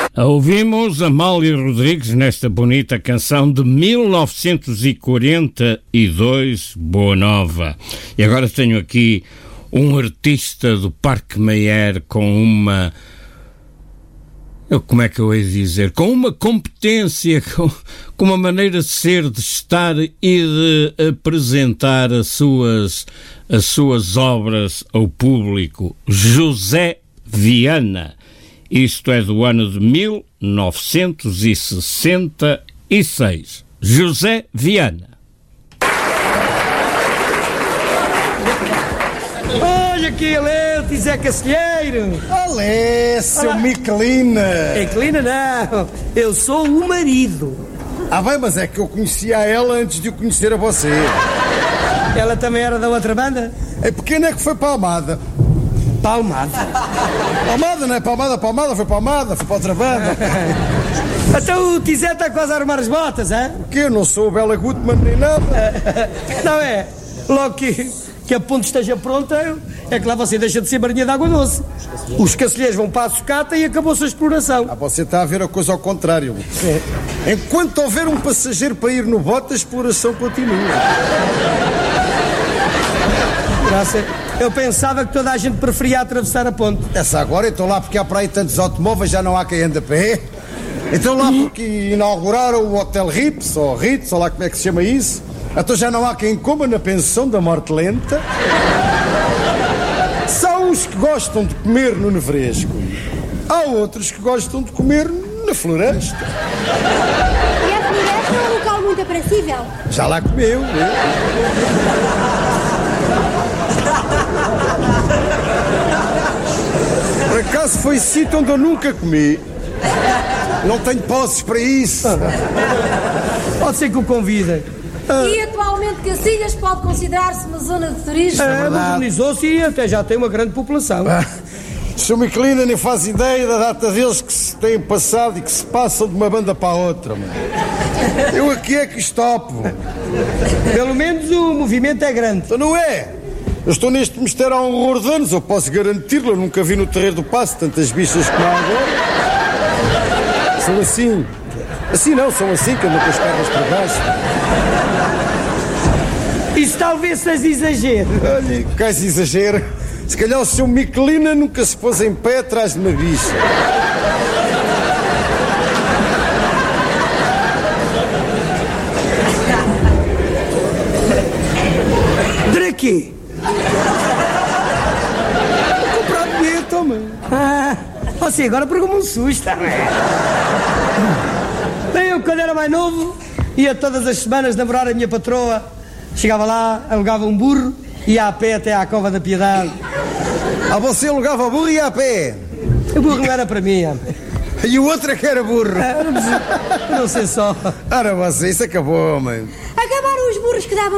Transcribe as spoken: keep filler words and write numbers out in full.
Ouvimos Amália Rodrigues nesta bonita canção de mil novecentos e quarenta e dois, Boa Nova. E agora tenho aqui um artista do Parque Mayer com uma... Como é que eu hei de dizer? Com uma competência, com, com uma maneira de ser, de estar e de apresentar as suas, as suas obras ao público. José Viana. Isto é do ano de mil novecentos e sessenta e seis. José Viana. Olha aqui ele é, o Zé Cacilheiro. Olé, seu Michelina. Michelina não, eu sou o marido. Ah bem, mas é que eu conhecia a ela antes de o conhecer a você. Ela também era da outra banda? É pequena é que foi palmada. Palmada? Palmada, não é palmada, palmada, foi palmada, foi para outra banda. Então o Tizé está quase a arrumar as botas, é? O quê? Eu não sou o Bela Gutmann nem nada. Não é? Logo que, que a ponte esteja pronta, é que lá você deixa de ser marinha de água doce. Os cacilheiros vão para a sucata e acabou-se a exploração. Ah, você está a ver a coisa ao contrário. É. Enquanto houver um passageiro para ir no bote, a exploração continua. Graça. Eu pensava que toda a gente preferia atravessar a ponte. Essa agora, então lá porque há para aí tantos automóveis, já não há quem ande a pé. Então lá porque inauguraram o Hotel Ritz, ou Ritz, ou lá como é que se chama isso. Então já não há quem coma na pensão da morte lenta. São os que gostam de comer no nevresco. Há outros que gostam de comer na floresta. E a floresta é um local muito aprazível. Já lá comeu, né? Por acaso foi sítio onde eu nunca comi. Não tenho posses para isso. Pode ser que o convidem. E atualmente Cacilhas pode considerar-se uma zona de turismo? É, modernizou-se e até já tem uma grande população. Ah, seu Michelina nem faz ideia da data deles que se têm passado e que se passam de uma banda para a outra. Mano. Eu aqui é que estopo. Pelo menos o movimento é grande. Então não é? Eu estou neste mistério há um horror de anos, eu posso garantir-lo. Eu nunca vi no Terreiro do Paço tantas bichas como há agora. São assim. Assim não, são assim que andam com as pernas para baixo. Isso talvez seja exagero. Olha, que exagero. Se calhar o seu Michelina nunca se pôs em pé atrás de uma bicha. Para quê? Vou comprar bilhete, toma. Ah, você agora pegou-me um susto, não é? Bem, eu quando era mais novo, ia todas as semanas namorar a minha patroa. Chegava lá, alugava um burro, ia a pé até à Cova da Piedade. Ah, você alugava o burro e ia a pé? O burro não era para mim, homem. E o outro é que era burro? Ah, não sei só. Ora, você, isso acabou, mãe. Acabaram os burros que davam